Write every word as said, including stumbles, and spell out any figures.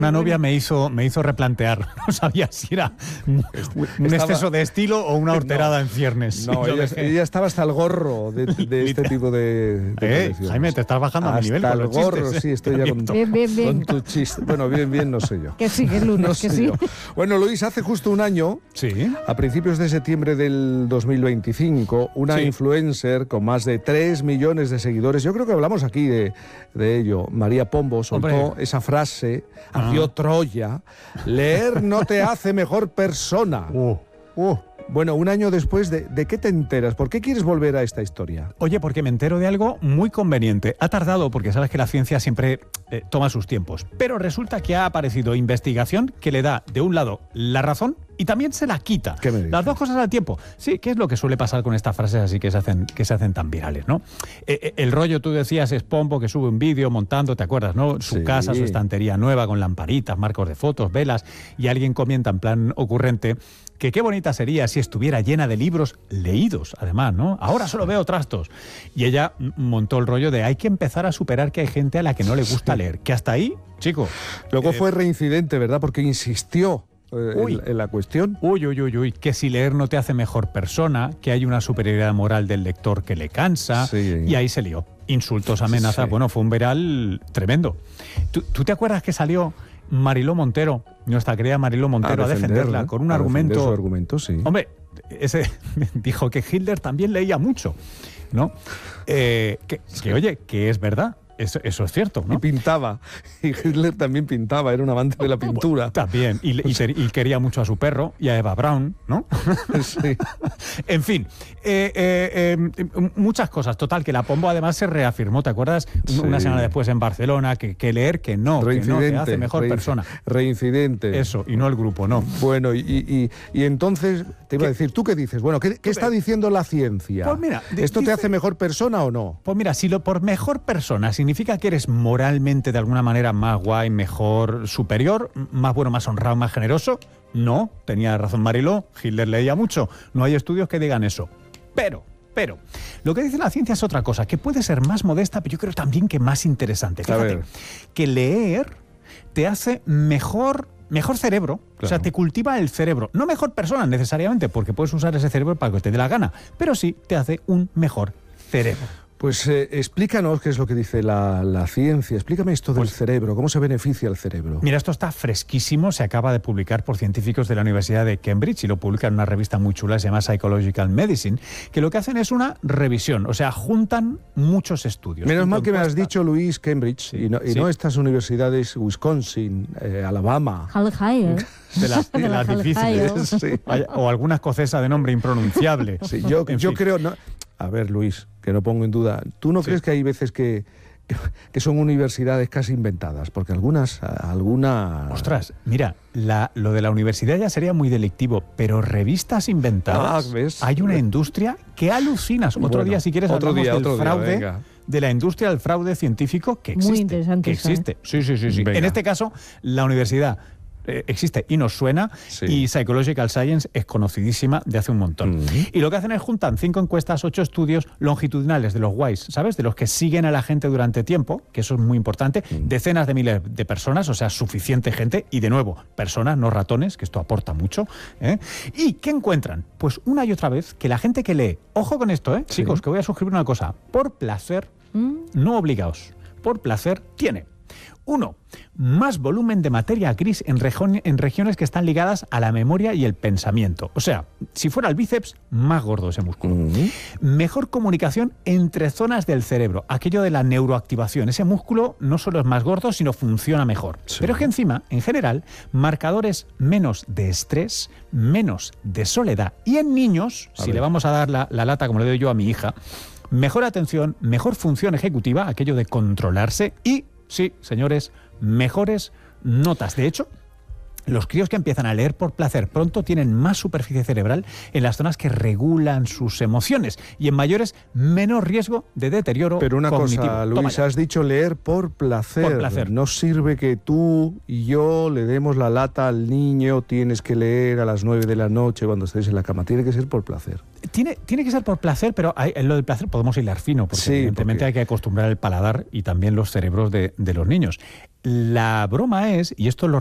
Una novia me hizo, me hizo replantear. No sabía si era un, un Estaba, exceso de estilo o una horterada no, en ciernes. No, ella, ella estaba hasta el gorro de, de este tipo de, de eh, Jaime, te estás bajando a mi nivel hasta con el los gorro, chistes, sí, eh. estoy ya con, bien, bien, bien. con tu chiste. Bueno, bien, bien, no sé yo. Que sí, que es lunes, no que sé sí. yo. Bueno, Luis, hace justo un año, sí, a principios de septiembre del dos mil veinticinco, una sí. influencer con más de tres millones de seguidores, yo creo que hablamos aquí de, de ello, María Pombo, soltó Hombre. esa frase, Ah. ardió Troya: leer no te hace mejor persona. Uh, uh. Bueno, un año después, de, ¿de qué te enteras? ¿Por qué quieres volver a esta historia? Oye, porque me entero de algo muy conveniente. Ha tardado porque sabes que la ciencia siempre eh, toma sus tiempos. Pero resulta que ha aparecido investigación que le da, de un lado, la razón y también se la quita. ¿Qué me dices? Las dos cosas al tiempo. Sí, ¿qué es lo que suele pasar con estas frases así que se hacen, que se hacen tan virales, ¿no? Eh, eh, el rollo, tú decías, es Pombo que sube un vídeo montando, ¿te acuerdas, no? Su Sí. casa, su estantería nueva con lamparitas, marcos de fotos, velas, y alguien comenta en plan ocurrente que qué bonita sería si estuviera llena de libros leídos, además, ¿no? Ahora solo veo trastos. Y ella montó el rollo de hay que empezar a superar que hay gente a la que no le gusta leer. Que hasta ahí, chico. Luego eh, fue reincidente, ¿verdad? Porque insistió eh, Uy. en, en la cuestión. Uy, uy, uy, uy, que si leer no te hace mejor persona, que hay una superioridad moral del lector que le cansa, Sí. y ahí se lió. Insultos, amenazas, Sí. bueno, fue un viral tremendo. ¿Tú, tú te acuerdas que salió Mariló Montero, nuestra querida Mariló Montero, a, defenderla ¿eh? con un a defender argumento? su argumento, sí. Hombre, ese dijo que Hitler también leía mucho, ¿no? Eh, que, que, oye, que es verdad. Eso, eso es cierto, ¿no? Y pintaba. Y Hitler también pintaba, era un amante de la pintura. También. Y, y, y quería mucho a su perro y a Eva Braun, ¿no? Sí. En fin, eh, eh, eh, muchas cosas. Total, que la Pombo además se reafirmó, ¿te acuerdas? Sí. Una semana después en Barcelona, que, que leer que no, que no te hace mejor reinc- persona. Reincidente. Eso, y no el grupo, no. Bueno, y, y, y entonces, te iba a decir, ¿tú qué dices? Bueno, ¿qué, qué está diciendo la ciencia? Pues mira, de- ¿Esto dice- te hace mejor persona o no? Pues mira, si lo por mejor persona significa que eres moralmente de alguna manera más guay, mejor, superior, más bueno, más honrado, más generoso, no, tenía razón Mariló, Hitler leía mucho, no hay estudios que digan eso. Pero, pero, lo que dice la ciencia es otra cosa, que puede ser más modesta, pero yo creo también que más interesante. A Fíjate, ver. que leer te hace mejor... Mejor cerebro, Claro. o sea, te cultiva el cerebro. No mejor persona necesariamente, porque puedes usar ese cerebro para que te dé la gana, pero sí te hace un mejor cerebro. Pues eh, explícanos qué es lo que dice la, la ciencia. Explícame esto del Pues- cerebro, cómo se beneficia el cerebro. Mira, esto está fresquísimo, se acaba de publicar por científicos de la Universidad de Cambridge y lo publican en una revista muy chula, se llama Psychological Medicine, que lo que hacen es una revisión, o sea, juntan muchos estudios. Menos mal que me has Encuestas. dicho, Luis, Cambridge, Sí, y, no, y sí. no estas universidades, Wisconsin, eh, Alabama. Halle Halle. De las, de las Halle difíciles. Halle. Sí. Vaya, o alguna escocesa de nombre impronunciable. Sí, yo En yo fin. creo... No, a ver, Luis, que no pongo en duda. ¿Tú no Sí. crees que hay veces que, que, que son universidades casi inventadas? Porque algunas... algunas Ostras, mira, la, lo de la universidad ya sería muy delictivo, pero revistas inventadas, Ah, ¿ves? hay una industria que alucinas. Otro Bueno, día, si quieres, otro hablamos día, del otro día, fraude, venga. de la industria del fraude científico que Muy existe. interesante Que eso, ¿eh? existe. Sí, sí, sí, sí. Venga. En este caso, la universidad eh, existe y nos suena, Sí. y Psychological Science es conocidísima de hace un montón. Ujú. Y lo que hacen es juntan cinco encuestas, ocho estudios longitudinales de los guays, ¿sabes? De los que siguen a la gente durante tiempo, que eso es muy importante, decenas de miles de personas, o sea, suficiente gente, y de nuevo, personas, no ratones, que esto aporta mucho. ¿eh? ¿Y qué encuentran? Pues una y otra vez que la gente que lee, ojo con esto, ¿eh? Sí. Chicos, que voy a suscribir una cosa, por placer, Mm. no obligaos, por placer, tiene. Uno, más volumen de materia gris en, región- en regiones que están ligadas a la memoria y el pensamiento. O sea, si fuera el bíceps, más gordo ese músculo. Ujú. Mejor comunicación entre zonas del cerebro, aquello de la neuroactivación. Ese músculo no solo es más gordo, sino funciona mejor. Sí. Pero es que encima, en general, marcadores menos de estrés, menos de soledad. Y en niños, A si ver. le vamos a dar la, la lata como le doy yo a mi hija, mejor atención, mejor función ejecutiva, aquello de controlarse y, sí, señores, mejores notas. De hecho, Los críos que empiezan a leer por placer pronto tienen más superficie cerebral en las zonas que regulan sus emociones y en mayores menos riesgo de deterioro Pero una cognitivo. cosa, Luis, has dicho leer por placer. Por placer. No sirve que tú y yo le demos la lata al niño, tienes que leer a las nueve de la noche cuando estés en la cama. Tiene que ser por placer. Tiene, tiene que ser por placer, pero hay, en lo del placer podemos hilar fino, porque Sí, evidentemente porque... hay que acostumbrar el paladar y también los cerebros de, de los niños. La broma es, y esto lo